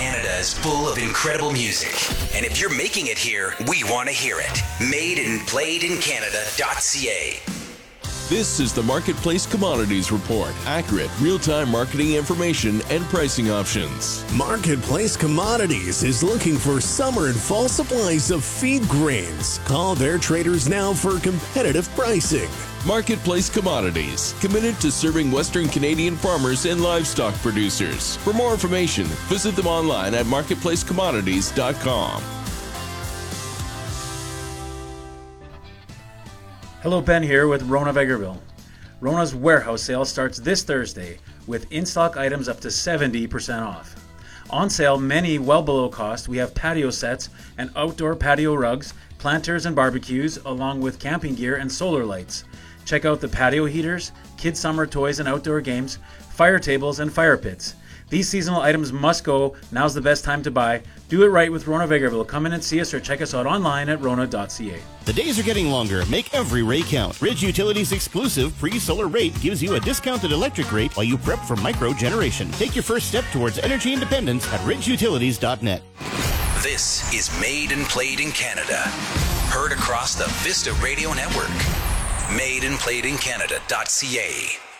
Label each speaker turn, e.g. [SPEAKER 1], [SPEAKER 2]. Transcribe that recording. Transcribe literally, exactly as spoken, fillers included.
[SPEAKER 1] Canada is full of incredible music. And if you're making it here, we want to hear it. made and played in Canada dot c a.
[SPEAKER 2] This is the Marketplace Commodities Report. Accurate, real-time marketing information and pricing options.
[SPEAKER 3] Marketplace Commodities is looking for summer and fall supplies of feed grains. Call their traders now for competitive pricing.
[SPEAKER 2] Marketplace Commodities, committed to serving Western Canadian farmers and livestock producers. For more information, visit them online at marketplace commodities dot com.
[SPEAKER 4] Hello, Ben here with Rona Vegerville. Rona's warehouse sale starts this Thursday with in-stock items up to seventy percent off. On sale, many well below cost, we have patio sets and outdoor patio rugs, planters and barbecues, along with camping gear and solar lights. Check out the patio heaters, kids' summer toys and outdoor games, fire tables and fire pits. These seasonal items must go. Now's the best time to buy. Do it right with Rona Vegerville. Come in and see us or check us out online at rona dot c a.
[SPEAKER 5] The days are getting longer. Make every ray count. Ridge Utilities' exclusive pre-solar rate gives you a discounted electric rate while you prep for micro generation. Take your first step towards energy independence at ridge utilities dot net.
[SPEAKER 1] This is Made and Played in Canada. Heard across the Vista Radio Network. made and played in Canada dot c a.